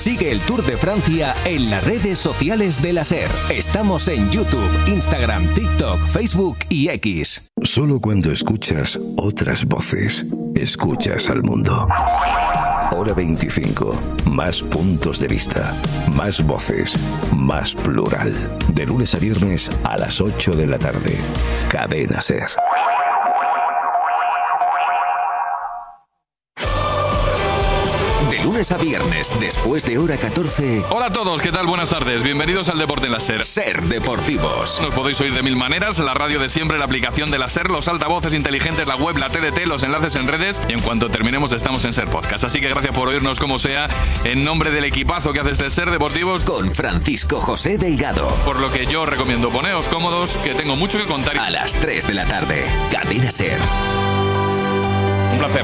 Sigue el Tour de Francia en las redes sociales de la SER. Estamos en YouTube, Instagram, TikTok, Facebook y X. Solo cuando escuchas otras voces, escuchas al mundo. Hora 25. Más puntos de vista, más voces, más plural. De lunes a viernes a las 8 de la tarde. Cadena SER. De lunes a viernes, después de hora 14. Hola a todos, ¿qué tal? Buenas tardes. Bienvenidos al Deporte en la SER. SER Deportivos. Nos podéis oír de mil maneras: la radio de siempre, la aplicación de la SER, los altavoces inteligentes, la web, la TDT, los enlaces en redes. Y en cuanto terminemos, estamos en SER Podcast. Así que gracias por oírnos como sea, en nombre del equipazo que hace este SER Deportivos. Con Francisco José Delgado. Por lo que yo os recomiendo, poneos cómodos, que tengo mucho que contar. A las 3 de la tarde, Cadena SER. Un placer.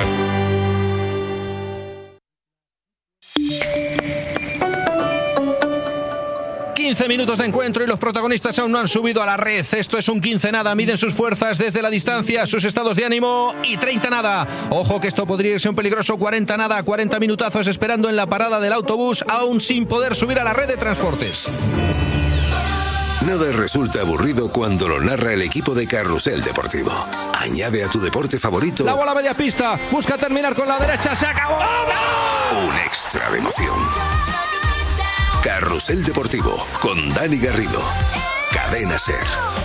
Minutos de encuentro y los protagonistas aún no han subido a la red. Esto es un 15 nada. Miden sus fuerzas desde la distancia, sus estados de ánimo, y 30 nada. Ojo que esto podría irse un peligroso 40 nada. 40 minutazos esperando en la parada del autobús, aún sin poder subir a la red de transportes. Nada resulta aburrido cuando lo narra el equipo de Carrusel Deportivo. Añade a tu deporte favorito La bola media pista, busca terminar con la derecha, se acabó. un extra de emoción. Carrusel Deportivo con Dani Garrido. Cadena SER.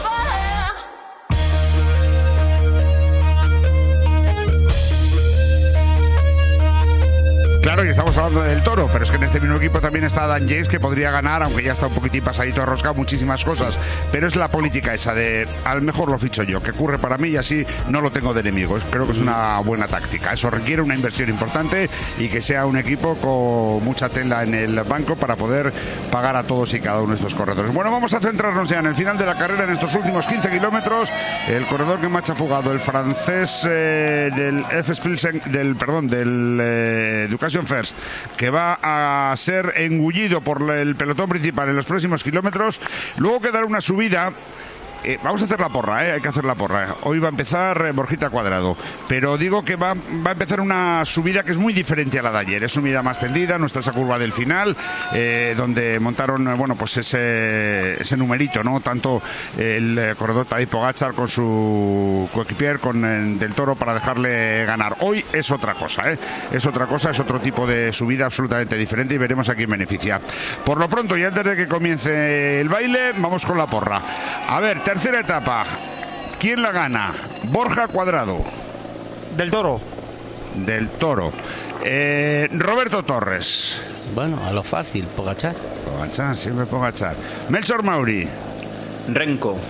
Claro, y estamos hablando del Toro, pero es que en este mismo equipo también está Dan James, que podría ganar, aunque ya está un poquitín pasadito de rosca, muchísimas cosas. Pero es la política esa de, al mejor lo ficho yo, que ocurre para mí y así no lo tengo de enemigo. Creo que es una buena táctica. Eso requiere una inversión importante y que sea un equipo con mucha tela en el banco para poder pagar a todos y cada uno de estos corredores. Bueno, vamos a centrarnos ya en el final de la carrera, en estos últimos 15 kilómetros. El corredor que más ha fugado, el francés del Education First, que va a ser engullido por el pelotón principal en los próximos kilómetros. Luego quedará una subida. Vamos a hacer la porra, hay que hacer la porra. Hoy va a empezar Borjita Cuadrado, pero digo que va a empezar una subida que es muy diferente a la de ayer. Es subida más tendida, no está esa curva del final, donde montaron, bueno, pues ese numerito, ¿no? Tanto el corredor Tadej Pogačar con su coequipier, con Del Toro, para dejarle ganar. Hoy es otra cosa, es otra cosa, es otro tipo de subida absolutamente diferente y veremos a quién beneficia. Por lo pronto, y antes de que comience el baile, vamos con la porra. A ver, tercera etapa. ¿Quién la gana? Borja Cuadrado. Del Toro. Del Toro. Roberto Torres. Bueno, a lo fácil, Pogačar. Pogačar, siempre Pogačar. Melchor Mauri. Renko.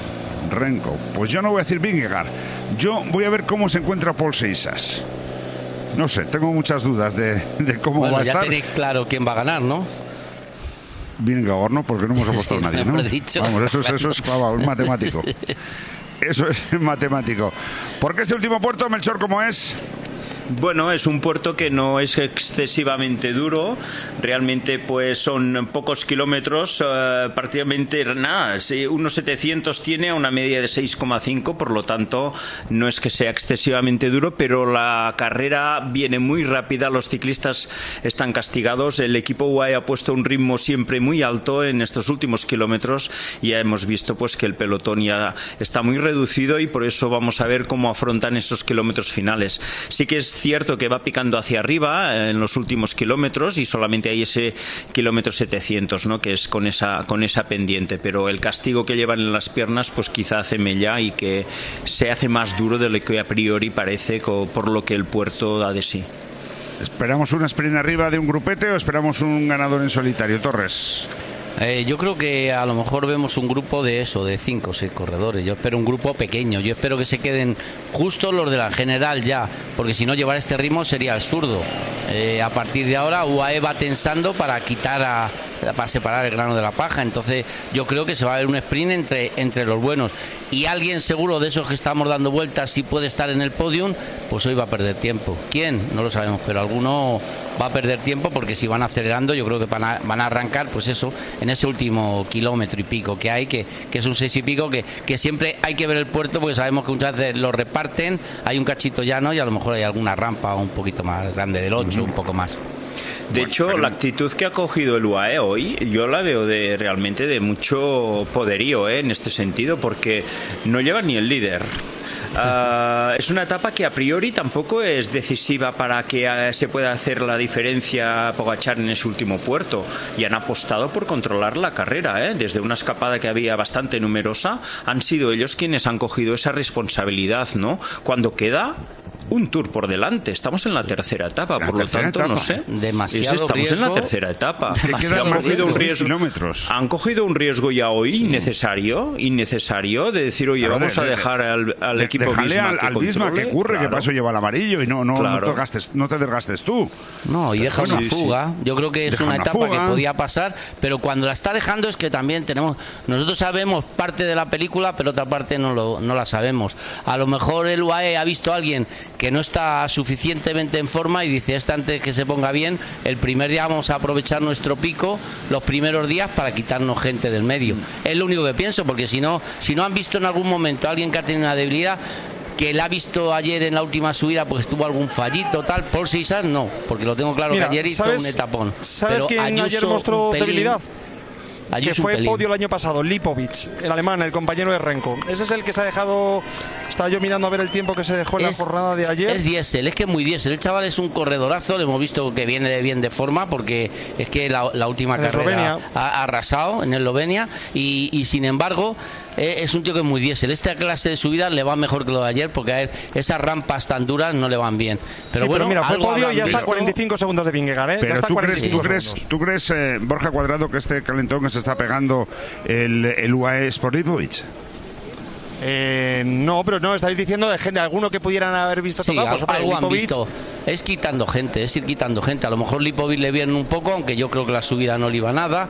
Pues yo no voy a decir Vingegaard. Yo voy a ver cómo se encuentra Paul Seixas. No sé, tengo muchas dudas de cómo va a estar. Ya tenéis claro quién va a ganar, ¿no? Vingegaard, ¿no? Porque no hemos apostado a nadie, ¿no? Vamos, eso es clavado, es matemático. Eso es matemático. Porque este último puerto, Melchor, ¿cómo es? Bueno, es un puerto que no es excesivamente duro, realmente pues son pocos kilómetros, prácticamente nada, unos 700 tiene a una media de 6,5, por lo tanto no es que sea excesivamente duro, pero la carrera viene muy rápida, los ciclistas están castigados, el equipo UAE ha puesto un ritmo siempre muy alto en estos últimos kilómetros y ya hemos visto pues que el pelotón ya está muy reducido y por eso vamos a ver cómo afrontan esos kilómetros finales. Sí que es cierto que va picando hacia arriba en los últimos kilómetros y solamente hay ese kilómetro 700, ¿no? Que es con esa pendiente, pero el castigo que llevan en las piernas pues quizá hace mella y que se hace más duro de lo que a priori parece por lo que el puerto da de sí. ¿Esperamos un sprint arriba de un grupete o esperamos un ganador en solitario, Torres? Yo creo que a lo mejor vemos un grupo de 5 o 6 corredores. Yo espero un grupo pequeño. Yo espero que se queden justo los de la general ya, porque si no, llevar este ritmo sería absurdo. A partir de ahora UAE va tensando para separar el grano de la paja. Entonces yo creo que se va a ver un sprint entre los buenos. Y alguien seguro de esos que estamos dando vueltas, si puede estar en el podium, pues hoy va a perder tiempo. ¿Quién? No lo sabemos, pero alguno va a perder tiempo, porque si van acelerando yo creo que van a arrancar pues eso, en ese último kilómetro y pico que hay, que es un 6 y pico, que siempre hay que ver el puerto, porque sabemos que muchas veces lo reparten, hay un cachito llano y a lo mejor hay alguna rampa un poquito más grande del 8, un poco más. De hecho, la actitud que ha cogido el UAE hoy, yo la veo realmente de mucho poderío en este sentido, porque no lleva ni el líder. Es una etapa que a priori tampoco es decisiva para que se pueda hacer la diferencia Pogačar en ese último puerto, y han apostado por controlar la carrera, desde una escapada que había bastante numerosa, han sido ellos quienes han cogido esa responsabilidad, ¿no? Cuando queda un Tour por delante, estamos en la tercera etapa, por lo tanto, no sé, demasiado estamos riesgo. en la tercera etapa. Han cogido un riesgo ya hoy innecesario de decir, oye, vamos a dejar al equipo Visma al Visma que curre, que paso lleva el amarillo y no te desgastes tú. No, y deja una fuga. Yo creo que es una etapa que podía pasar, pero cuando la está dejando es que también nosotros sabemos parte de la película, pero otra parte no la sabemos. A lo mejor el UAE ha visto a alguien que no está suficientemente en forma y dice, antes que se ponga bien, el primer día vamos a aprovechar nuestro pico, los primeros días, para quitarnos gente del medio. Es lo único que pienso, porque si no han visto en algún momento a alguien que ha tenido una debilidad, que la ha visto ayer en la última subida porque tuvo algún fallito, tal, por Seixas no, porque lo tengo claro. Mira, que ayer hizo un etapón. ¿Sabes pero quién Ayuso, ayer mostró debilidad? Que fue podio el año pasado, Lipovic, el alemán, el compañero de Renko. Ese es el que se ha dejado. Estaba yo mirando a ver el tiempo que se dejó en la jornada de ayer. Es diésel, es que es muy diésel. El chaval es un corredorazo, lo hemos visto que viene bien de forma, porque es que la última carrera ha arrasado en Eslovenia y sin embargo es un tío que es muy diésel. Esta clase de subidas le va mejor que lo de ayer, porque a él esas rampas tan duras no le van bien. Pero bueno, mira, fue podio y ya está a 45 segundos de Vingegaard, Pero ¿tú crees, Borja Cuadrado, que este calentón que se está pegando el UAE es por Lipovic? No, pero no, estáis diciendo de gente, alguno que pudieran haber visto tocado. Pues, algo han visto. Es quitando gente, es ir quitando gente. A lo mejor Lipovic le viene un poco, aunque yo creo que la subida no le iba nada.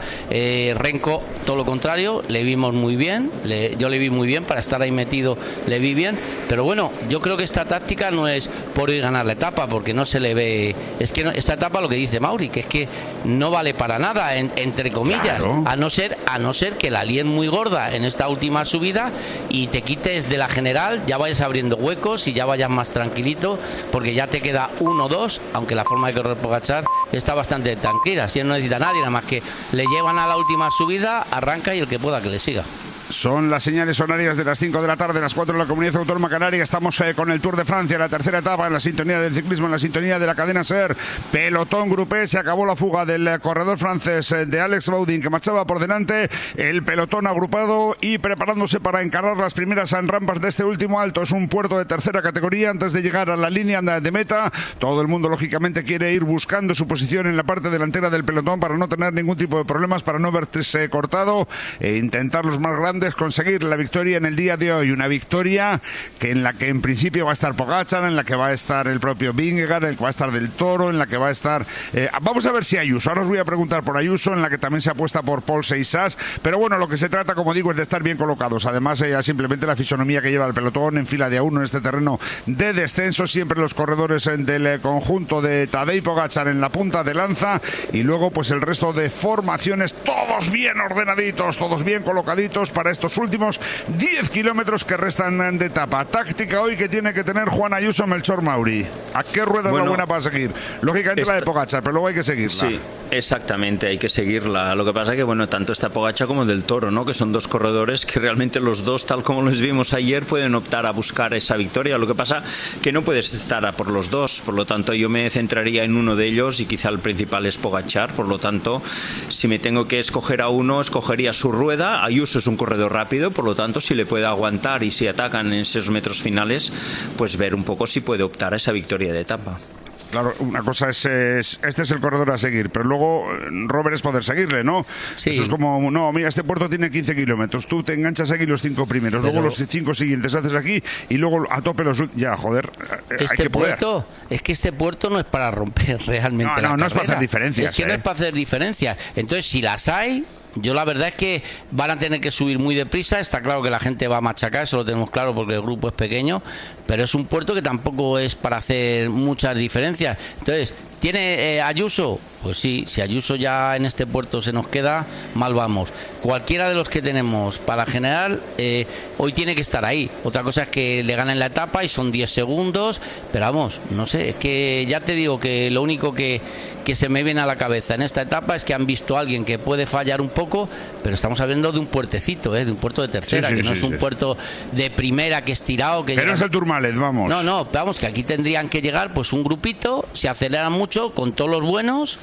Renko, todo lo contrario, le vimos muy bien. Yo le vi muy bien, para estar ahí metido le vi bien. Pero bueno, yo creo que esta táctica no es por ir a ganar la etapa, porque no se le ve. Es que esta etapa, lo que dice Mauri, que es que no vale para nada, entre comillas, claro. a no ser que la líen muy gorda en esta última subida y te quites de la general, ya vayas abriendo huecos y ya vayas más tranquilito, porque ya te queda 1 o 2, aunque la forma de correr Pogačar está bastante tranquila. Si él no necesita a nadie, nada más que le llevan a la última subida, arranca y el que pueda que le siga. Son las señales horarias de las 5 de la tarde, las 4 de la Comunidad Autónoma Canaria. Estamos con el Tour de Francia, la tercera etapa, en la sintonía del ciclismo, en la sintonía de la cadena SER. Pelotón grupé, se acabó la fuga del corredor francés de Alex Baudin, que marchaba por delante. El pelotón agrupado y preparándose para encarar las primeras rampas de este último alto. Es un puerto de tercera categoría antes de llegar a la línea de meta. Todo el mundo, lógicamente, quiere ir buscando su posición en la parte delantera del pelotón para no tener ningún tipo de problemas, para no verse cortado e intentar los más grandes conseguir la victoria en el día de hoy. Una victoria en la que en principio va a estar Pogačar, en la que va a estar el propio Vingegaard, en la que va a estar Del Toro, en la que va a estar vamos a ver si Ayuso. Ahora os voy a preguntar por Ayuso, en la que también se apuesta por Paul Seixas. Pero bueno, lo que se trata, como digo, es de estar bien colocados. Además, ya simplemente la fisonomía que lleva el pelotón en fila de A1 en este terreno de descenso. Siempre los corredores del conjunto de Tadej Pogačar en la punta de lanza, y luego pues el resto de formaciones, todos bien ordenaditos, todos bien colocaditos para estos últimos 10 kilómetros que restan de etapa. Táctica hoy que tiene que tener Juan Ayuso, Melchor Mauri. ¿A qué rueda es la buena para seguir? Lógicamente la de Pogačar, pero luego hay que seguirla. Sí, exactamente, hay que seguirla. Lo que pasa es que, bueno, tanto está Pogačar como Del Toro, ¿no? Que son dos corredores que realmente los dos, tal como los vimos ayer, pueden optar a buscar esa victoria. Lo que pasa que no puedes estar a por los dos, por lo tanto yo me centraría en uno de ellos, y quizá el principal es Pogačar. Por lo tanto, si me tengo que escoger a uno, escogería su rueda. Ayuso es un corredor rápido, por lo tanto, si le puede aguantar y si atacan en esos metros finales, pues ver un poco si puede optar a esa victoria de etapa. Claro, una cosa este es el corredor a seguir, pero luego Robert es poder seguirle, ¿no? Sí. Eso es como, no, mira, este puerto tiene 15 kilómetros, tú te enganchas aquí los 5 primeros, luego los 5 siguientes haces aquí y luego a tope los... Ya, joder, hay que poder. Es que este puerto no es para romper realmente no es para hacer diferencias. Es que no es para hacer diferencias. Entonces, si las hay... Yo la verdad es que van a tener que subir muy deprisa. Está claro que la gente va a machacar, eso lo tenemos claro porque el grupo es pequeño, pero es un puerto que tampoco es para hacer muchas diferencias. Entonces, ¿Tiene Ayuso? Pues sí, si Ayuso ya en este puerto se nos queda, mal vamos. Cualquiera de los que tenemos para general, hoy tiene que estar ahí. Otra cosa es que le ganen la etapa y son 10 segundos, pero vamos, no sé, es que ya te digo que lo único que se me viene a la cabeza en esta etapa es que han visto a alguien que puede fallar un poco, pero estamos hablando de un puertecito, de un puerto de tercera, que no es un puerto de primera que estirado. Que no es el Tourmalet, vamos. No, vamos, que aquí tendrían que llegar pues un grupito, se aceleran mucho con todos los buenos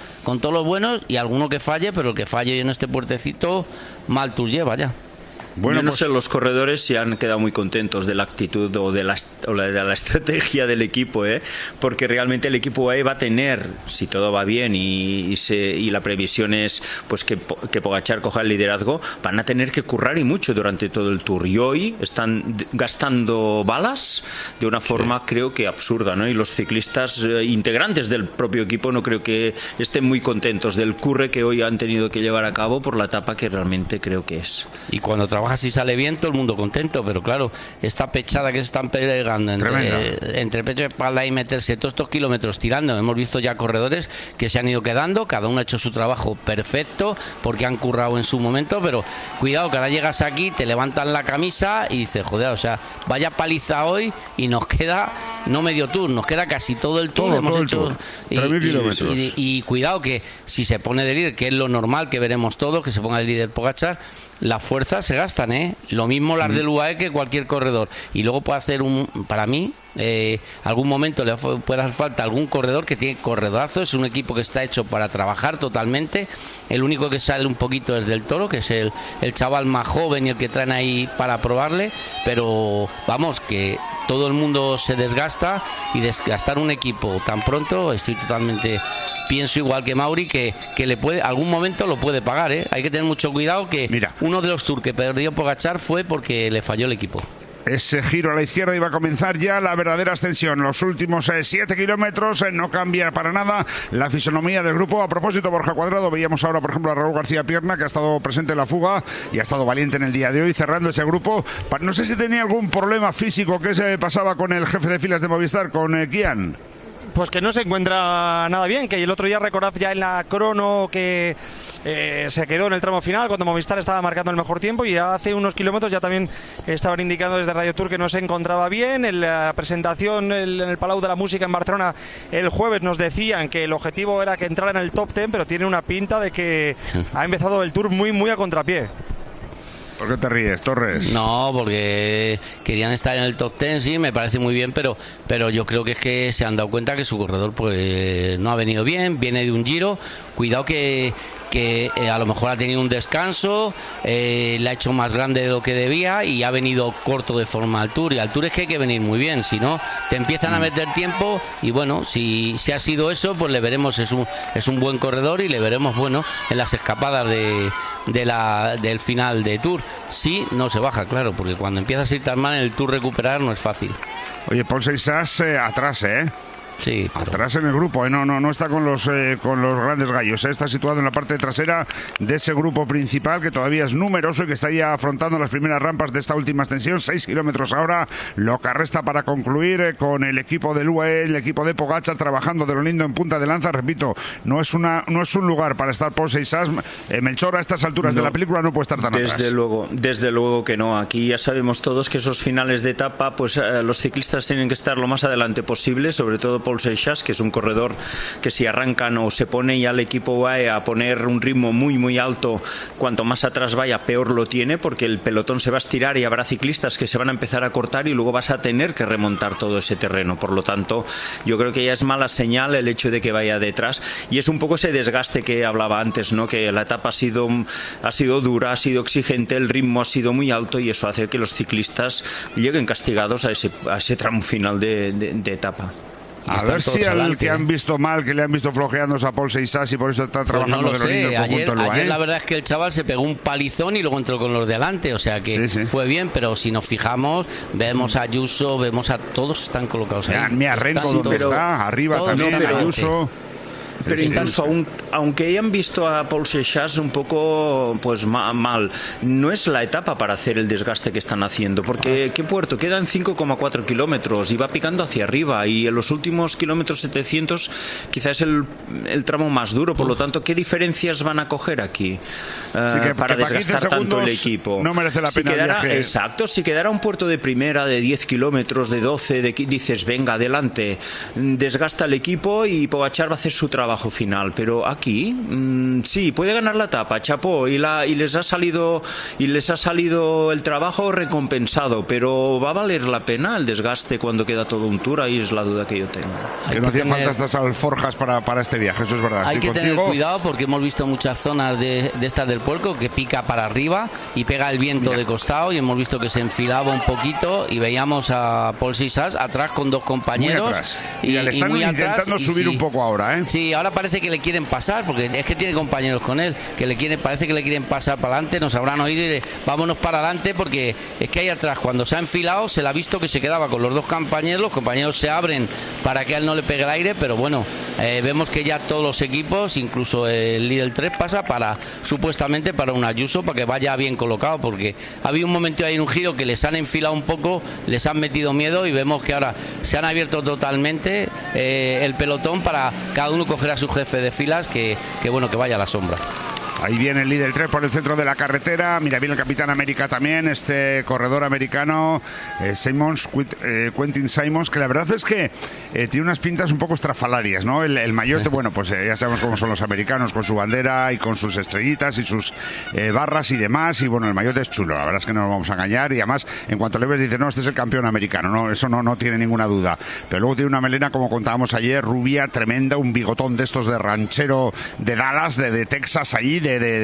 y alguno que falle, pero el que falle en este puertecito mal tour lleva ya. Bueno, yo no sé, los corredores se han quedado muy contentos de la actitud o de la estrategia del equipo, porque realmente el equipo UAE va a tener, si todo va bien y la previsión es pues que Pogačar coja el liderazgo, van a tener que currar y mucho durante todo el Tour. Y hoy están gastando balas de una forma creo que absurda, ¿no? Y los ciclistas integrantes del propio equipo no creo que estén muy contentos del curre que hoy han tenido que llevar a cabo por la etapa que realmente creo que es. Y cuando trabajas y sale bien, todo el mundo contento, pero claro, esta pechada que se están pegando entre pecho y espalda y meterse todos estos kilómetros tirando, hemos visto ya corredores que se han ido quedando, cada uno ha hecho su trabajo perfecto porque han currado en su momento, pero cuidado que ahora llegas aquí, te levantan la camisa y dices, joder, o sea, vaya paliza hoy y nos queda no medio tour, nos queda casi todo el tour, hemos hecho 3.000 kilómetros. Y cuidado que si se pone de líder, que es lo normal que veremos todos, que se ponga de líder Pogačar, las fuerzas se gastan, lo mismo las del UAE que cualquier corredor, y luego puede hacer para mí algún momento le puede hacer falta algún corredor que tiene corredorazo, es un equipo que está hecho para trabajar totalmente, el único que sale un poquito es Del Toro, que es el chaval más joven y el que traen ahí para probarle, pero vamos, que todo el mundo se desgasta, y desgastar un equipo tan pronto, pienso igual que Mauri, que le puede, algún momento lo puede pagar, hay que tener mucho cuidado, que uno de los tours que perdió Pogačar fue porque le falló el equipo. Ese giro a la izquierda iba a comenzar ya la verdadera ascensión. Los últimos 7 kilómetros no cambia para nada la fisonomía del grupo. A propósito, Borja Cuadrado, veíamos ahora, por ejemplo, a Raúl García Pierna, que ha estado presente en la fuga y ha estado valiente en el día de hoy, cerrando ese grupo. No sé si tenía algún problema físico que se pasaba con el jefe de filas de Movistar, con Kian. Pues que no se encuentra nada bien, que el otro día recordad ya en la crono que se quedó en el tramo final cuando Movistar estaba marcando el mejor tiempo, y hace unos kilómetros ya también estaban indicando desde Radio Tour que no se encontraba bien. En la presentación en el Palau de la Música en Barcelona el jueves nos decían que el objetivo era que entrara en el top 10, pero tiene una pinta de que ha empezado el Tour muy a contrapié. ¿Por qué te ríes, Torres? No, porque querían estar en el top 10, sí, me parece muy bien, pero yo creo que es que se han dado cuenta que su corredor pues no ha venido bien, viene de un Giro, cuidado que a lo mejor ha tenido un descanso, le ha hecho más grande de lo que debía y ha venido corto de forma al Tour, y al Tour es que hay que venir muy bien, si no te empiezan a meter tiempo, y bueno, si ha sido eso, pues le veremos, es un buen corredor, y le veremos bueno en las escapadas del final de Tour, si no se baja, claro, porque cuando empiezas a ir tan mal en el Tour recuperar no es fácil. Oye, Paul Seixas atrás, Sí, pero... atrás en el grupo, no está con los grandes gallos, está situado en la parte trasera de ese grupo principal, que todavía es numeroso y que está ya afrontando las primeras rampas de esta última extensión. 6 kilómetros ahora, lo que resta para concluir, con el equipo del UAE, el equipo de Pogačar trabajando de lo lindo en punta de lanza. Repito, no es un lugar para estar Paul Seixas. Melchor, a estas alturas de la película no puede estar tan atrás. Desde luego que no. Aquí ya sabemos todos que esos finales de etapa, pues los ciclistas tienen que estar lo más adelante posible, sobre todo Paul Seixas, que es un corredor que si arrancan o se pone ya el equipo UAE a poner un ritmo muy alto, cuanto más atrás vaya peor lo tiene, porque el pelotón se va a estirar y habrá ciclistas que se van a empezar a cortar y luego vas a tener que remontar todo ese terreno. Por lo tanto, yo creo que ya es mala señal el hecho de que vaya detrás, y es un poco ese desgaste que hablaba antes, ¿no? Que la etapa ha sido dura, ha sido exigente, el ritmo ha sido muy alto, y eso hace que los ciclistas lleguen castigados a ese tramo final de etapa. A ver si al que han visto mal, que le han visto flojeándose a Paul Seixas y por eso está trabajando pues no de lo lindo el conjunto del UAE. Ayer la verdad es que el chaval se pegó un palizón y luego entró con los de adelante, o sea que fue bien, pero si nos fijamos, vemos a Ayuso, vemos a todos están colocados ahí. Mira Renko donde está, arriba también Ayuso. Pero incluso aunque hayan visto a Paul Seixas un poco pues mal, no es la etapa para hacer el desgaste que están haciendo, porque ¿qué puerto? Quedan 5,4 kilómetros y va picando hacia arriba, y en los últimos kilómetros 700 quizás es el tramo más duro, por lo tanto, ¿qué diferencias van a coger aquí para desgastar tanto el equipo? No merece la pena el viaje. Exacto, si quedara un puerto de primera de 10 kilómetros, de 12, dices, venga, adelante, desgasta el equipo y Pogačar va a hacer su trabajo final, pero aquí sí, puede ganar la etapa, chapó, y les ha salido el trabajo recompensado, pero ¿va a valer la pena el desgaste cuando queda todo un tour? Ahí es la duda que yo tengo. Que no hacían falta estas alforjas para este viaje, eso es verdad. Hay que tener cuidado porque hemos visto muchas zonas de estas del puerco que pica para arriba y pega el viento de costado, y hemos visto que se enfilaba un poquito y veíamos a Paul Seixas atrás con dos compañeros y le están intentando subir un poco ahora, ¿eh? Sí, ahora parece que le quieren pasar, porque es que tiene compañeros con él parece que le quieren pasar para adelante. Nos habrán oído y vámonos para adelante, porque es que ahí atrás, cuando se ha enfilado, se le ha visto que se quedaba con los dos compañeros. Los compañeros se abren para que a él no le pegue el aire, pero bueno, vemos que ya todos los equipos, incluso el líder 3, pasa supuestamente para un Ayuso, para que vaya bien colocado, porque había un momento ahí en un giro que les han enfilado un poco, les han metido miedo, y vemos que ahora se han abierto totalmente el pelotón para cada uno coger a su jefe de filas, que bueno, que vaya a la sombra. Ahí viene el líder 3 por el centro de la carretera. Mira, viene el Capitán América también, este corredor americano, Quentin Simons, que la verdad es que tiene unas pintas un poco estrafalarias, ¿no? El maillot, bueno, pues ya sabemos cómo son los americanos, con su bandera y con sus estrellitas y sus barras y demás. Y bueno, el maillot es chulo, la verdad es que no nos vamos a engañar. Y además, en cuanto le ves, dices, no, este es el campeón americano, no, eso no tiene ninguna duda. Pero luego tiene una melena, como contábamos ayer, rubia, tremenda, un bigotón de estos de ranchero de Dallas, de Texas, allí,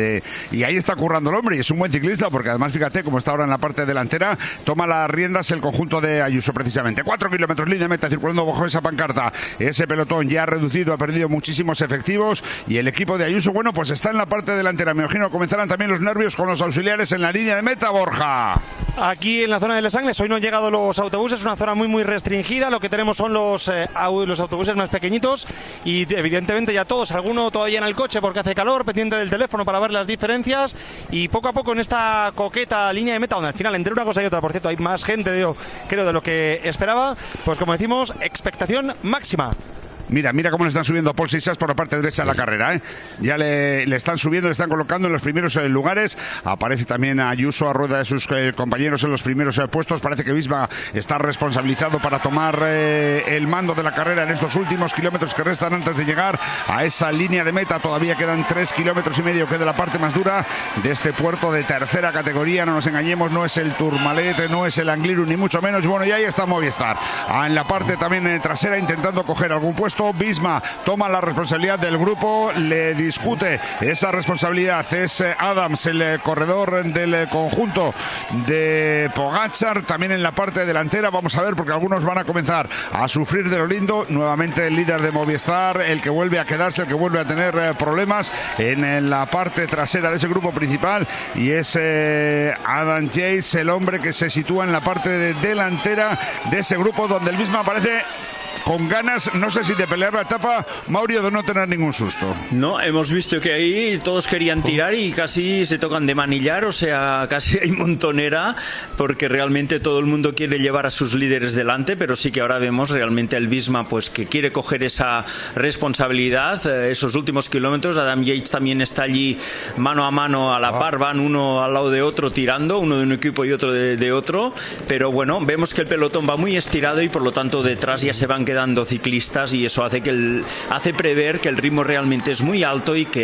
y ahí está currando el hombre, y es un buen ciclista, porque además, fíjate cómo está ahora en la parte delantera, toma las riendas el conjunto de Ayuso, precisamente. 4 kilómetros, línea de meta, circulando bajo esa pancarta. Ese pelotón ya ha reducido, ha perdido muchísimos efectivos, y el equipo de Ayuso, bueno, pues está en la parte delantera. Me imagino comenzarán también los nervios con los auxiliares en la línea de meta, Borja. Aquí en la zona de Les Angles hoy no han llegado los autobuses, una zona muy restringida. Lo que tenemos son los autobuses más pequeñitos, y evidentemente ya todos, alguno todavía en el coche porque hace calor, pendiente del teléfono para ver las diferencias, y poco a poco en esta coqueta línea de meta, donde al final entre una cosa y otra, por cierto, hay más gente creo de lo que esperaba, pues como decimos, expectación máxima. Mira cómo le están subiendo a Paul Seixas por la parte derecha de la carrera, ¿eh? Ya le están subiendo, le están colocando en los primeros lugares. Aparece también Ayuso a rueda de sus compañeros en los primeros puestos. Parece que Visma está responsabilizado para tomar el mando de la carrera en estos últimos kilómetros que restan antes de llegar a esa línea de meta. Todavía quedan 3,5 kilómetros, que de la parte más dura de este puerto de tercera categoría. No nos engañemos, no es el Tourmalet, no es el Angliru, ni mucho menos. Bueno, y ahí está Movistar en la parte también trasera, intentando coger algún puesto. Visma toma la responsabilidad del grupo, le discute esa responsabilidad. Es Adams, el corredor del conjunto de Pogačar, también en la parte delantera. Vamos a ver, porque algunos van a comenzar a sufrir de lo lindo. Nuevamente el líder de Movistar, el que vuelve a quedarse, el que vuelve a tener problemas en la parte trasera de ese grupo principal, y es Adam Yates, el hombre que se sitúa en la parte delantera de ese grupo, donde el Visma aparece con ganas, no sé si de pelear la etapa, Mauri, o de no tener ningún susto. No, hemos visto que ahí todos querían tirar y casi se tocan de manillar, o sea, casi hay montonera, porque realmente todo el mundo quiere llevar a sus líderes delante, pero sí que ahora vemos realmente el Visma pues que quiere coger esa responsabilidad, esos últimos kilómetros. Adam Yates también está allí mano a mano a la par, van uno al lado de otro tirando, uno de un equipo y otro de otro, pero bueno, vemos que el pelotón va muy estirado y por lo tanto detrás ya se van quedando ciclistas, y eso hace hace prever que el ritmo realmente es muy alto y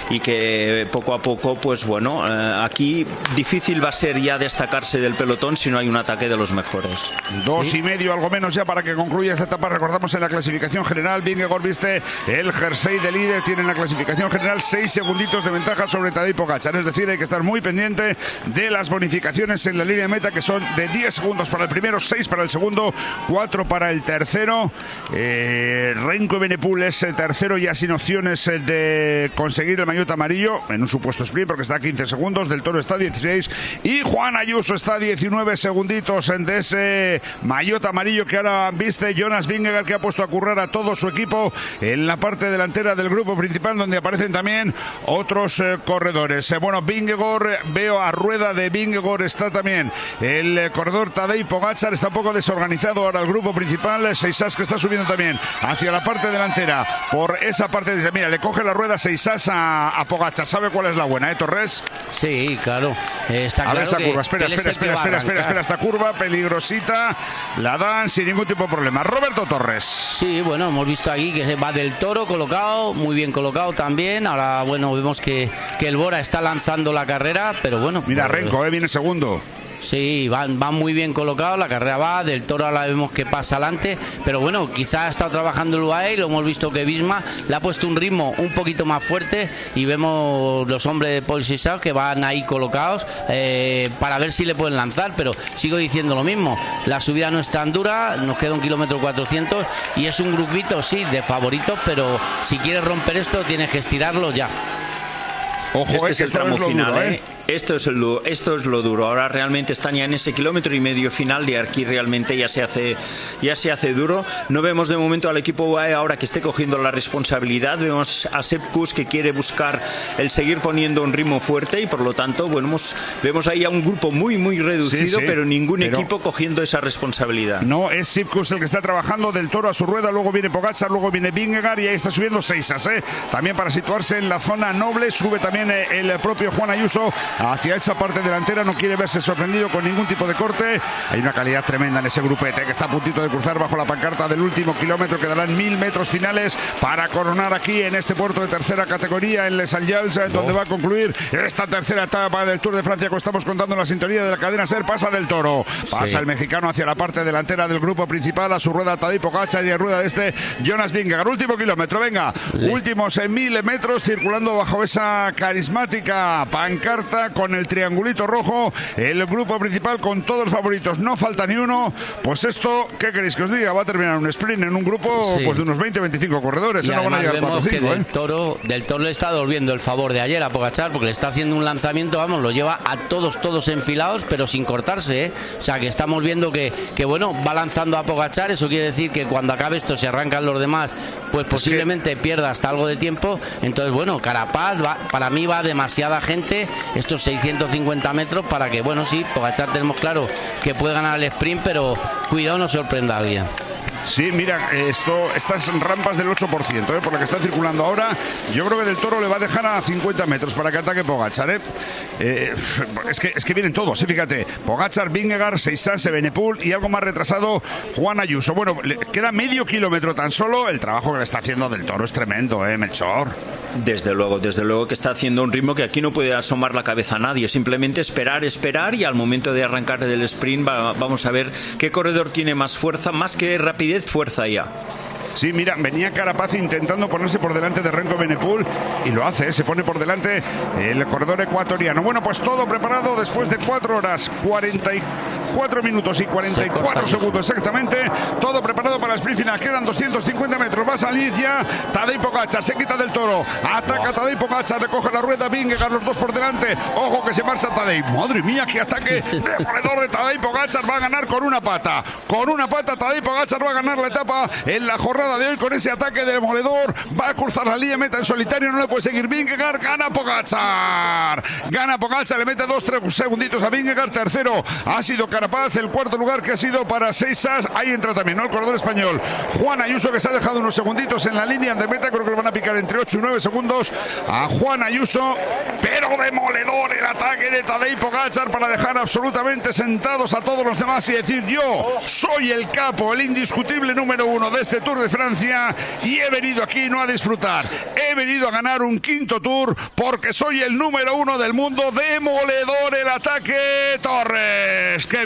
que poco a poco, pues bueno, aquí difícil va a ser ya destacarse del pelotón si no hay un ataque de los mejores. 2,5, algo menos ya para que concluya esta etapa. Recordamos en la clasificación general, Vingegaard viste el jersey de líder, tiene en la clasificación general 6 segunditos de ventaja sobre Tadej Pogačar, es decir, hay que estar muy pendiente de las bonificaciones en la línea de meta, que son de 10 segundos para el primero, 6 para el segundo, 4 para el tercero. Renko Evenepoel es tercero, ya sin opciones de conseguir el maillot amarillo en un supuesto sprint porque está a 15 segundos. Del Toro está a 16 y Juan Ayuso está a 19 segunditos de ese maillot amarillo que ahora viste Jonas Vingegaard, que ha puesto a currar a todo su equipo en la parte delantera del grupo principal, donde aparecen también otros corredores. Bueno, Vingegaard, veo a rueda de Vingegaard, está también el corredor Tadej Pogačar, está un poco desorganizado ahora el grupo principal. Seisas, que está subiendo también hacia la parte delantera por esa parte. Dice, mira, le coge la rueda Seisas a Pogačar. ¿Sabe cuál es la buena, Torres? Sí, claro. Está claro. A ver esa curva, espera, esta curva peligrosita, la dan sin ningún tipo de problema. Roberto Torres. Sí, bueno, hemos visto aquí que va Del Toro colocado, muy bien colocado también. Ahora, bueno, vemos que el Bora está lanzando la carrera, pero bueno. Mira, Renko, viene segundo. Sí, van muy bien colocados, la carrera va, Del Toro ahora vemos que pasa adelante, pero bueno, quizás ha estado trabajando el UAE y lo hemos visto que Visma le ha puesto un ritmo un poquito más fuerte y vemos los hombres de Paul Sisao que van ahí colocados para ver si le pueden lanzar, pero sigo diciendo lo mismo, la subida no es tan dura, nos queda 1 kilómetro 400 y es un grupito, sí, de favoritos, pero si quieres romper esto tienes que estirarlo ya. Ojo, este es el tramo final, Esto es lo duro. Ahora realmente están ya en ese 1,5 kilómetros final de aquí, realmente ya se hace duro. No vemos de momento al equipo UAE ahora que esté cogiendo la responsabilidad. Vemos a Sepp Kuss que quiere buscar el seguir poniendo un ritmo fuerte y por lo tanto, bueno, vemos ahí a un grupo muy reducido, sí, pero ningún equipo cogiendo esa responsabilidad. No, es Sepp Kuss el que está trabajando, Del Toro a su rueda, luego viene Pogačar, luego viene Vingegaard y ahí está subiendo Seisas, también para situarse en la zona noble. Sube también el propio Juan Ayuso hacia esa parte delantera, no quiere verse sorprendido con ningún tipo de corte. Hay una calidad tremenda en ese grupete que está a puntito de cruzar bajo la pancarta del último kilómetro. Quedarán 1000 metros finales para coronar aquí en este puerto de tercera categoría en Les Allials, donde va a concluir esta tercera etapa del Tour de Francia que estamos contando en la sintonía de la cadena SER. Pasa Del Toro, pasa el mexicano hacia la parte delantera del grupo principal, a su rueda Tadej Pogačar y a rueda de este Jonas Vingegaard. Último kilómetro, venga, últimos 1000 metros circulando bajo esa carismática pancarta con el triangulito rojo, el grupo principal con todos los favoritos, no falta ni uno. Pues esto, ¿qué queréis que os diga? Va a terminar un sprint en un grupo pues de unos 20-25 corredores. Y no van a llegar vemos 4 o 5, Del Toro le está devolviendo el favor de ayer a Pogačar porque le está haciendo un lanzamiento, vamos, lo lleva a todos enfilados pero sin cortarse, O sea que estamos viendo que bueno, va lanzando a Pogačar. Eso quiere decir que cuando acabe esto, si arrancan los demás, pues posiblemente pierda hasta algo de tiempo. Entonces, bueno, Carapaz, para mí va demasiada gente, estos 650 metros para que, bueno, sí, Pogačar tenemos claro que puede ganar el sprint, pero cuidado no sorprenda a alguien. Sí, mira, estas rampas del 8%, por la que está circulando ahora, yo creo que Del Toro le va a dejar a 50 metros para que ataque Pogačar, es que vienen todos, fíjate, Pogačar, Vingegaard, Seisas, Evenepoel y algo más retrasado Juan Ayuso. Bueno, le queda medio kilómetro tan solo. El trabajo que le está haciendo Del Toro es tremendo, Melchor. Desde luego que está haciendo un ritmo que aquí no puede asomar la cabeza a nadie, simplemente esperar y al momento de arrancar del sprint vamos a ver qué corredor tiene más fuerza, más que rapidez, fuerza ya. Sí, mira, venía Carapaz intentando ponerse por delante de Renko Evenepoel y lo hace, se pone por delante el corredor ecuatoriano. Bueno, pues todo preparado después de 4 horas, 44 minutos y 44 segundos exactamente. Todo preparado para el sprint final. Quedan 250 metros. Va a salir ya Tadej Pogačar. Se quita Del Toro. Ataca Tadej Pogačar. Recoge la rueda. Vingegaard, los dos por delante. Ojo que se marcha Tadej. Madre mía, qué ataque demoledor de Tadej Pogačar. Va a ganar con una pata. Con una pata Tadej Pogačar va a ganar la etapa en la jornada de hoy con ese ataque demoledor. Va a cruzar la línea meta en solitario. No le puede seguir Vingegaard. Gana Pogačar. Gana Pogačar. Le mete 2-3 segunditos a Vingegaard. Tercero ha sido Carapaz. El cuarto lugar que ha sido para Seisas. Ahí entra también, ¿no?, el corredor español Juan Ayuso, que se ha dejado unos segunditos en la línea de meta. Creo que lo van a picar entre 8 y 9 segundos a Juan Ayuso. Pero demoledor el ataque de Tadej Pogačar para dejar absolutamente sentados a todos los demás y decir: yo soy el capo, el indiscutible número 1 de este Tour de Francia y he venido aquí no a disfrutar, he venido a ganar un 5.º Tour porque soy el número 1 del mundo. Demoledor el ataque, Torres. ¡Qué bien!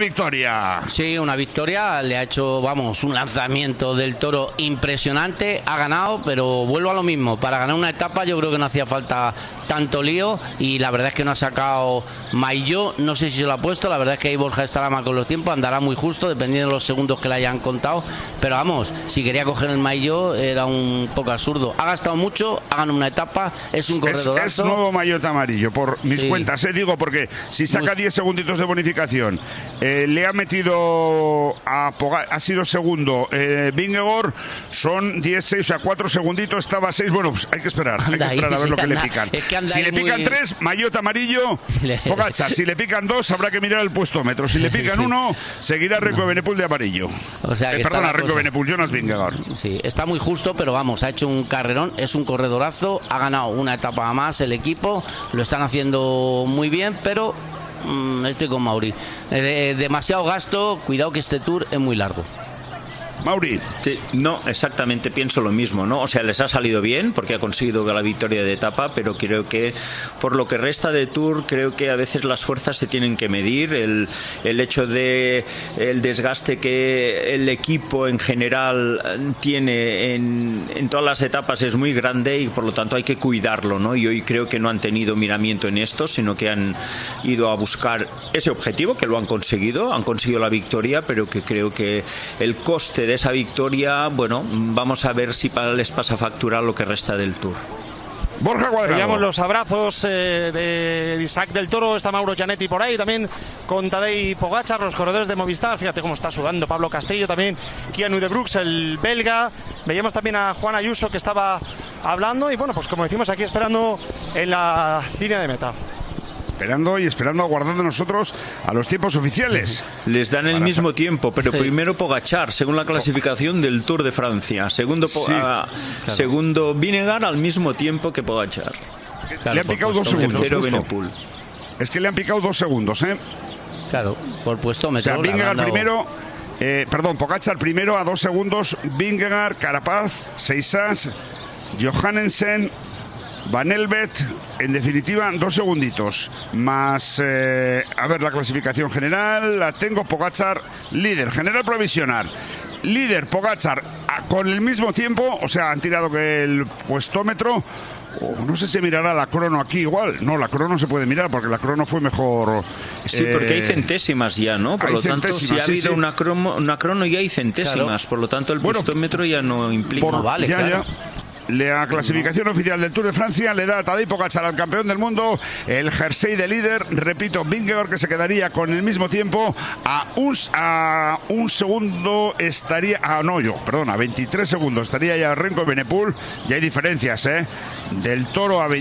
victoria. Sí, una victoria, le ha hecho, vamos, un lanzamiento del toro impresionante, ha ganado, pero vuelvo a lo mismo, para ganar una etapa yo creo que no hacía falta tanto lío y la verdad es que no ha sacado Maillot, no sé si se lo ha puesto, la verdad es que ahí Borja estará mal con los tiempos, andará muy justo, dependiendo de los segundos que le hayan contado, pero vamos, si quería coger el Maillot era un poco absurdo, ha gastado mucho, ha ganado una etapa, es un corredorazo. Es nuevo maillot amarillo, por mis cuentas, digo, porque si saca 10 segunditos de bonificación, le ha metido ha sido segundo Vingegaard, son 10, 6, o sea, 4 segunditos, estaba 6, bueno, pues hay que esperar a ver lo que le pican. Si le pican 3, maillot amarillo, Pogačar, si le pican 2, habrá que mirar el puestómetro, si le pican 1, seguirá Remco Evenepoel de amarillo. O sea, perdona, Remco Evenepoel, Jonas Vingegaard. Sí, está muy justo, pero vamos, ha hecho un carrerón, es un corredorazo, ha ganado una etapa más el equipo, lo están haciendo muy bien, pero estoy con Mauri. Demasiado gasto, cuidado que este Tour es muy largo. Mauri. Sí, no, exactamente, pienso lo mismo, ¿no? O sea, les ha salido bien porque ha conseguido la victoria de etapa, pero creo que por lo que resta de Tour, creo que a veces las fuerzas se tienen que medir. El hecho de el desgaste que el equipo en general tiene en todas las etapas es muy grande y por lo tanto hay que cuidarlo, ¿no? Y hoy creo que no han tenido miramiento en esto, sino que han ido a buscar ese objetivo, que lo han conseguido la victoria, pero que creo que el coste de esa victoria, bueno, vamos a ver si les pasa factura lo que resta del Tour. Borja Cuadrado. Veíamos los abrazos de Isaac del Toro, está Mauro Gianetti por ahí, también con Tadej Pogačar, los corredores de Movistar, fíjate cómo está sudando Pablo Castillo, también Keanu de Brooks, el belga, veíamos también a Juan Ayuso que estaba hablando y bueno, pues como decimos aquí esperando en la línea de meta. Esperando, aguardando nosotros a los tiempos oficiales. Les dan el mismo tiempo, pero primero Pogačar, según la clasificación del Tour de Francia. Segundo Vingegaard al mismo tiempo que Pogačar. Le han picado 2 segundos. Tercero Evenepoel. Es que le han picado 2 segundos, ¿eh? Claro, por puestómetro. O sea, Vingegaard primero, Pogačar primero a 2 segundos, Vingegaard, Carapaz, Seixas, Johannesen, Van Elbet, en definitiva 2 segunditos más. A ver, la clasificación general la tengo. Pogačar líder, general provisional líder Pogačar con el mismo tiempo, o sea, han tirado que el puestómetro. No sé si mirará la crono aquí igual. No, la crono se puede mirar porque la crono fue mejor. Sí, porque hay centésimas ya, ¿no? Por lo tanto, si ha habido una crono ya hay centésimas. Claro. Por lo tanto, el puestómetro ya no implica. No vale, claro. La clasificación oficial del Tour de Francia le da a Tadej Pogačar, al campeón del mundo, el jersey de líder. Repito, Vingegaard, que se quedaría con el mismo tiempo, a un segundo estaría. A 23 segundos estaría ya Remco Evenepoel. Ya hay diferencias, ¿eh? Del Toro a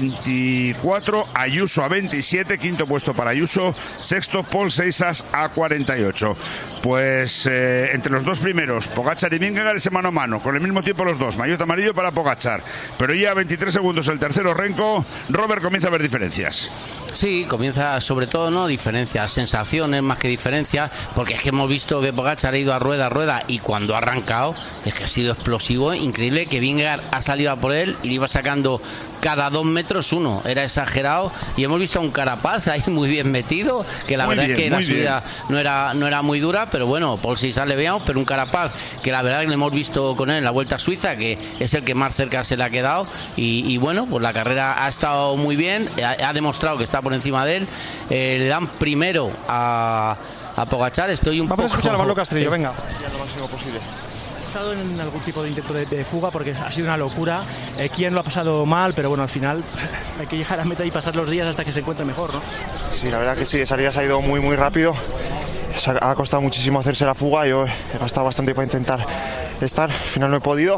24, Ayuso a 27, quinto puesto para Ayuso, sexto Paul Seixas a 48. Pues entre los dos primeros, Pogačar y Vingegaard, ese mano a mano, con el mismo tiempo los dos, maillot amarillo para Pogačar. Pero ya a 23 segundos el tercero Remco. Robert, comienza a haber diferencias. Sí, comienza sobre todo, ¿no? Diferencias, sensaciones más que diferencias, porque es que hemos visto que Pogačar ha ido a rueda y cuando ha arrancado es que ha sido explosivo, increíble, que Vingegaard ha salido a por él y le iba sacando cada 2 metros uno, era exagerado, y hemos visto a un Carapaz ahí muy bien metido, que la verdad es que la subida no era muy dura, pero bueno, por si sale veamos, pero un Carapaz que la verdad que le hemos visto con él en la Vuelta a Suiza, que es el que más cerca se le ha quedado, y bueno, pues la carrera ha estado muy bien, ha demostrado que está por encima de él, le dan primero a Pogačar, Vamos a escuchar a Pablo Castillo, venga. Lo máximo posible. En algún tipo de intento de fuga porque ha sido una locura. Quién lo ha pasado mal, pero bueno, al final hay que llegar a meta y pasar los días hasta que se encuentre mejor, ¿no? Sí, la verdad que sí, de salida se ha ido muy muy rápido. Ha costado muchísimo hacerse la fuga. Yo he gastado bastante para intentar estar, al final no he podido.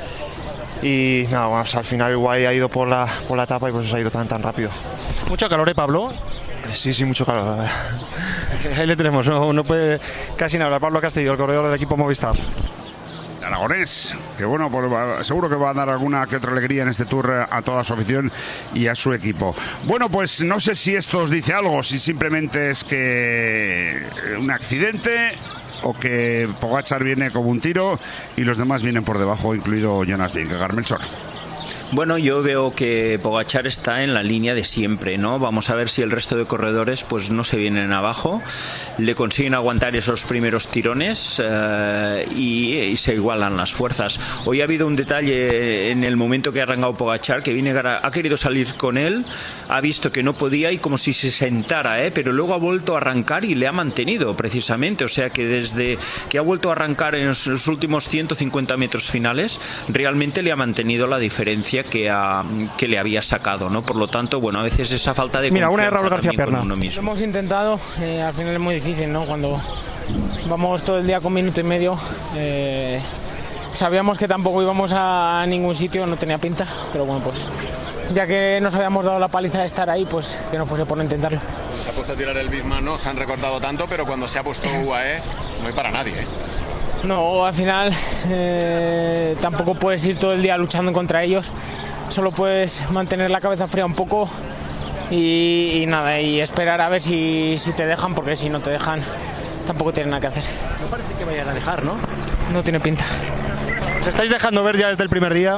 Y nada, bueno, pues al final Guay ha ido por la etapa y por eso ha ido tan rápido. ¿Mucho calor, Pablo? Sí, mucho calor. Ahí le tenemos, no puede casi nada. Pablo Castillo, el corredor del equipo Movistar. Aragonés, que bueno, pues seguro que va a dar alguna que otra alegría en este Tour a toda su afición y a su equipo. Bueno, pues no sé si esto os dice algo, si simplemente es que un accidente o que Pogačar viene como un tiro y los demás vienen por debajo, incluido Jonas Vingegaard. Melchor. Bueno, yo veo que Pogačar está en la línea de siempre, ¿no? Vamos a ver si el resto de corredores pues no se vienen abajo, le consiguen aguantar esos primeros tirones y se igualan las fuerzas. Hoy ha habido un detalle en el momento que ha arrancado Pogačar, que Vingegaard ha querido salir con él, ha visto que no podía y como si se sentara, pero luego ha vuelto a arrancar y le ha mantenido precisamente, o sea que desde que ha vuelto a arrancar en los últimos 150 metros finales, realmente le ha mantenido la diferencia que le había sacado, ¿no? Por lo tanto, bueno, a veces esa falta de confianza. Mira, una de Raúl García Pierna. Lo hemos intentado, al final es muy difícil, ¿no? Cuando vamos todo el día con minuto y medio, sabíamos que tampoco íbamos a ningún sitio, no tenía pinta, pero bueno, pues ya que nos habíamos dado la paliza de estar ahí, pues que no fuese por no intentarlo. Se ha puesto a tirar el Visma, no se han recortado tanto, pero cuando se ha puesto UAE no hay para nadie, No, al final tampoco puedes ir todo el día luchando contra ellos, solo puedes mantener la cabeza fría un poco y nada, y esperar a ver si te dejan, porque si no te dejan tampoco tienen nada que hacer. No parece que vayan a dejar, ¿no? No tiene pinta. Os estáis dejando ver ya desde el primer día.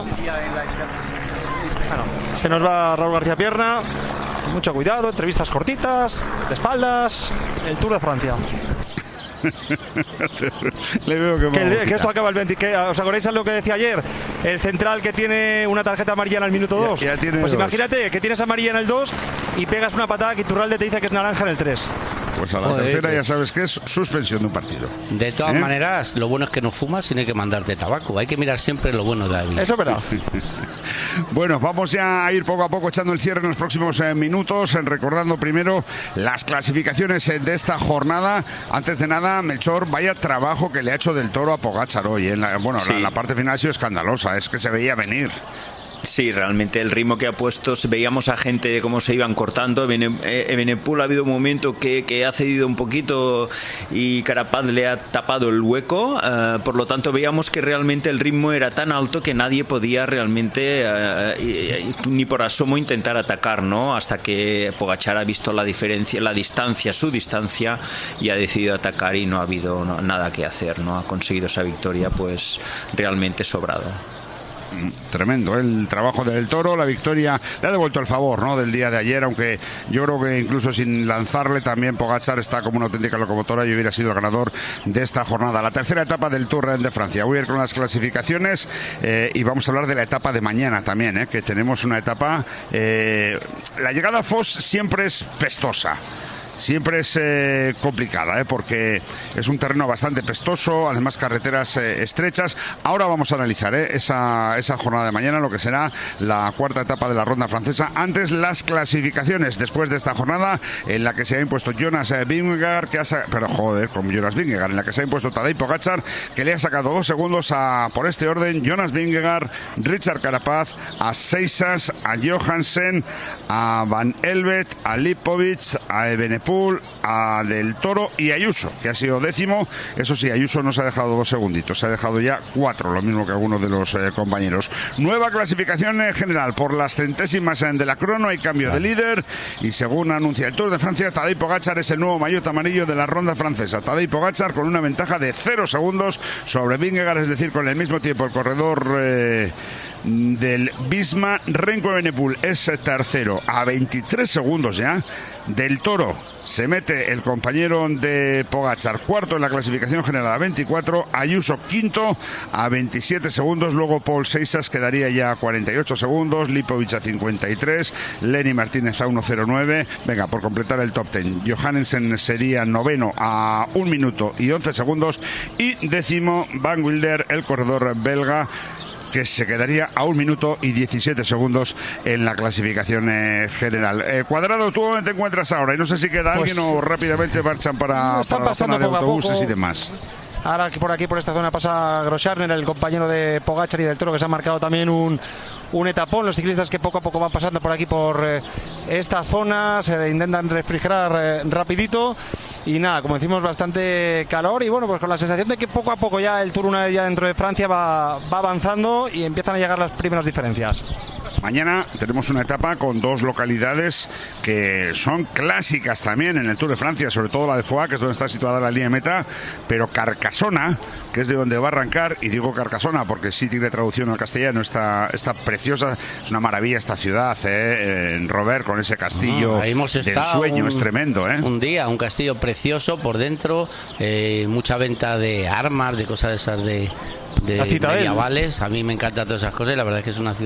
Se nos va Raúl García Pierna. Mucho cuidado, entrevistas cortitas, de espaldas, el Tour de Francia. Le veo que esto acaba el 20. ¿Os acordáis de lo que decía ayer? El central que tiene una tarjeta amarilla en el minuto 2. Pues imagínate que tienes amarilla en el 2 y pegas una patada que Iturralde te dice que es naranja en el 3. Pues a la tercera ya sabes que es suspensión de un partido. De todas maneras, lo bueno es que no fumas y no hay que mandarte tabaco. Hay que mirar siempre lo bueno de la vida. Eso es verdad. Bueno, vamos ya a ir poco a poco echando el cierre en los próximos minutos, recordando primero las clasificaciones de esta jornada. Antes de nada, Melchor, vaya trabajo que le ha hecho Del Toro a Pogačar hoy. Sí. la parte final ha sido escandalosa, es que se veía venir. Sí, realmente el ritmo que ha puesto, veíamos a gente cómo se iban cortando. Evenepoel ha habido un momento que ha cedido un poquito y Carapaz le ha tapado el hueco, por lo tanto veíamos que realmente el ritmo era tan alto que nadie podía realmente ni por asomo intentar atacar, ¿no? Hasta que Pogačar ha visto la diferencia, su distancia, y ha decidido atacar y no ha habido nada que hacer, ¿no? Ha conseguido esa victoria pues realmente sobrado. Tremendo el trabajo del Toro, la victoria le ha devuelto el favor, ¿no?, del día de ayer, aunque yo creo que incluso sin lanzarle también Pogačar está como una auténtica locomotora y hubiera sido el ganador de esta jornada. La tercera etapa del Tour de Francia. Voy a ir con las clasificaciones y vamos a hablar de la etapa de mañana también, que tenemos una etapa, la llegada a Foss siempre es pestosa. Siempre es complicada, porque es un terreno bastante pestoso, además carreteras estrechas. Ahora vamos a analizar esa jornada de mañana, lo que será la cuarta etapa de la ronda francesa. Antes, las clasificaciones después de esta jornada, en la que se ha impuesto Jonas Vingegaard, en la que se ha impuesto Tadej Pogačar, que le ha sacado 2 segundos por este orden: Jonas Vingegaard, Richard Carapaz, a Seisas, a Johansen, a Van Elvet, a Lipovic, a Evenepoel, a Del Toro y a Ayuso, que ha sido 10º. Eso sí, Ayuso no se ha dejado 2 segunditos, se ha dejado ya 4, lo mismo que algunos de los compañeros. Nueva clasificación general por las centésimas de la crono. Hay cambio de líder y, según anuncia el Tour de Francia, Tadej Pogačar es el nuevo maillot amarillo de la ronda francesa. Tadej Pogačar con una ventaja de 0 segundos sobre Vingegaard, es decir, con el mismo tiempo el corredor del Visma. Remco Evenepoel es tercero a 23 segundos ya. Del Toro se mete el compañero de Pogačar cuarto en la clasificación general a 24, Ayuso quinto a 27 segundos, luego Paul Seisas quedaría ya a 48 segundos, Lipovic a 53, Lenny Martínez a 1.09, venga, por completar el top 10, Johansen sería noveno a 1 minuto y 11 segundos y 10º Van Wilder, el corredor belga, que se quedaría a 1 minuto y 17 segundos en la clasificación general. Cuadrado, ¿tú dónde te encuentras ahora? Y no sé si queda alguien o rápidamente marchan para la zona de autobuses y demás. Ahora que por aquí, por esta zona, pasa Grosjean, el compañero de Pogačar y Del Toro, que se ha marcado también un etapón. Los ciclistas que poco a poco van pasando por aquí, por esta zona, se intentan refrigerar rapidito. Y nada, como decimos, bastante calor. Y bueno, pues con la sensación de que poco a poco ya el Tour, una vez ya dentro de Francia, va avanzando y empiezan a llegar las primeras diferencias. Mañana tenemos una etapa con dos localidades que son clásicas también en el Tour de Francia, sobre todo la de Foix, que es donde está situada la línea de meta, pero Carcassona, que es de donde va a arrancar, y digo Carcassona porque sí tiene traducción al castellano, está preciosa, es una maravilla esta ciudad, en Robert, con ese castillo ahí hemos del sueño, es tremendo. Un día, un castillo precioso por dentro, mucha venta de armas, de cosas esas de medievales. A mí me encantan todas esas cosas y la verdad es que es una ciudad